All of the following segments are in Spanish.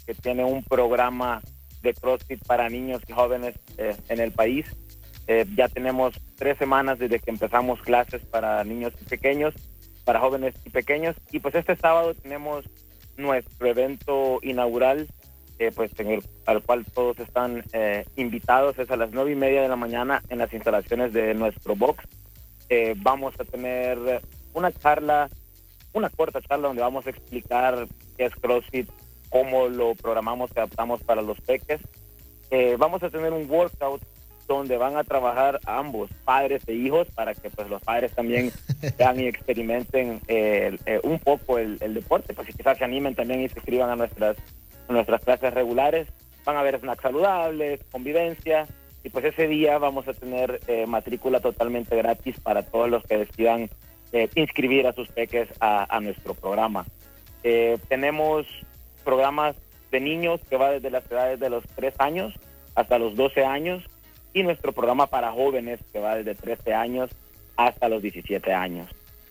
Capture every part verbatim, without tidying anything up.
que tiene un programa de CrossFit para niños y jóvenes eh, en el país. Eh, ya tenemos tres semanas desde que empezamos clases para niños y pequeños, para jóvenes y pequeños. Y pues este sábado tenemos nuestro evento inaugural, eh, pues en el, al cual todos están eh, invitados. Es a las nueve y media de la mañana en las instalaciones de nuestro box. Eh, vamos a tener una charla, una corta charla donde vamos a explicar qué es CrossFit, cómo lo programamos y adaptamos para los peques. Eh, vamos a tener un workout donde van a trabajar ambos, padres e hijos, para que pues los padres también vean y experimenten eh, eh, un poco el, el deporte, pues y quizás se animen también y se inscriban a nuestras, a nuestras clases regulares. Van a haber snacks saludables, convivencia, y pues ese día vamos a tener eh, matrícula totalmente gratis para todos los que decidan eh, inscribir a sus peques a, a nuestro programa. Eh, tenemos programas de niños que va desde las edades de los tres años hasta los doce años, y nuestro programa para jóvenes que va desde trece años hasta los diecisiete años.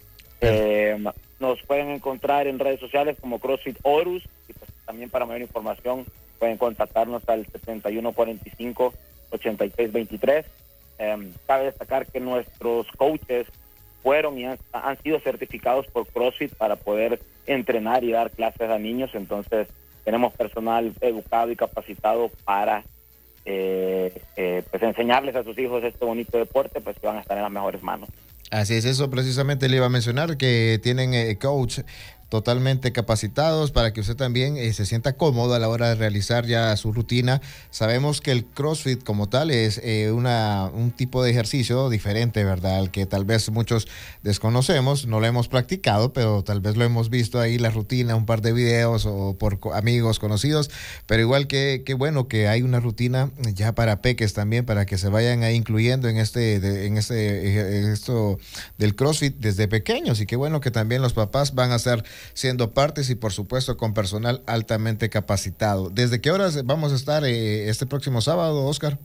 Eh, nos pueden encontrar en redes sociales como CrossFit Horus, y pues también para mayor información pueden contactarnos al setenta y uno cuarenta y cinco, ochenta y seis veintitrés. Eh, cabe destacar que nuestros coaches fueron y han, han sido certificados por CrossFit para poder entrenar y dar clases a niños, entonces tenemos personal educado y capacitado para Eh, eh, pues enseñarles a sus hijos este bonito deporte, pues que van a estar en las mejores manos. Así es, eso precisamente le iba a mencionar, que tienen eh, coach totalmente capacitados para que usted también eh, se sienta cómodo a la hora de realizar ya su rutina. Sabemos que el CrossFit como tal es eh, una, un tipo de ejercicio diferente, ¿verdad? Al que tal vez muchos desconocemos, no lo hemos practicado, pero tal vez lo hemos visto ahí la rutina, un par de videos o por amigos conocidos, pero igual que, que bueno que hay una rutina ya para peques también, para que se vayan ahí incluyendo en este, de, en este en esto del CrossFit desde pequeños, y qué bueno que también los papás van a ser siendo partes y por supuesto con personal altamente capacitado. ¿Desde qué horas vamos a estar eh, este próximo sábado, Oscar?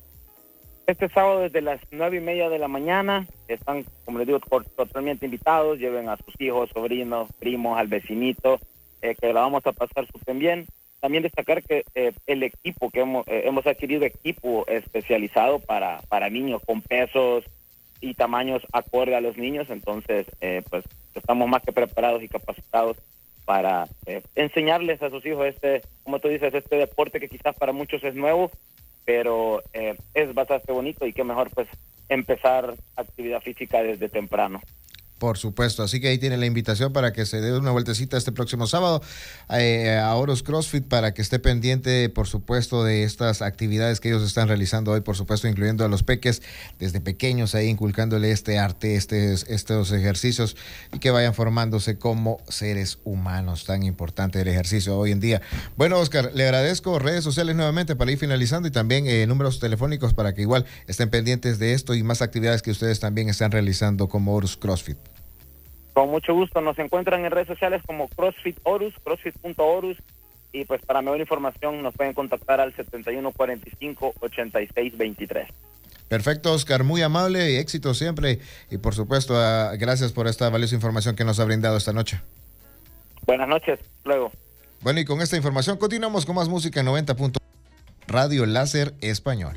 Este sábado desde las nueve y media de la mañana están, como les digo, totalmente invitados. Lleven a sus hijos, sobrinos, primos, al vecinito, eh, que la vamos a pasar súper bien. También destacar que eh, el equipo que hemos, eh, hemos adquirido equipo especializado para, para niños con pesos y tamaños acorde a los niños, entonces eh, pues estamos más que preparados y capacitados para eh, enseñarles a sus hijos este, como tú dices, este deporte que quizás para muchos es nuevo, pero eh, es bastante bonito, y qué mejor pues empezar actividad física desde temprano. Por supuesto, así que ahí tiene la invitación para que se dé una vueltecita este próximo sábado eh, a Horus CrossFit, para que esté pendiente, por supuesto, de estas actividades que ellos están realizando hoy, por supuesto, incluyendo a los peques desde pequeños, ahí inculcándole este arte, este, estos ejercicios, y que vayan formándose como seres humanos. Tan importante el ejercicio hoy en día. Bueno, Oscar, le agradezco. Redes sociales nuevamente para ir finalizando, y también eh, números telefónicos para que igual estén pendientes de esto y más actividades que ustedes también están realizando como Horus CrossFit. Con mucho gusto, nos encuentran en redes sociales como CrossFit Horus, crossfit punto horus, y pues para mayor información nos pueden contactar al setenta y uno cuarenta y cinco, ochenta y seis veintitrés. Perfecto, Oscar, muy amable y éxito siempre, y por supuesto, uh, gracias por esta valiosa información que nos ha brindado esta noche. Buenas noches, luego. Bueno, y con esta información continuamos con más música en noventa punto uno Radio Láser Español.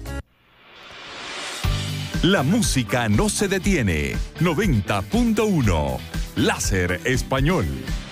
La música no se detiene. noventa punto uno Láser Español.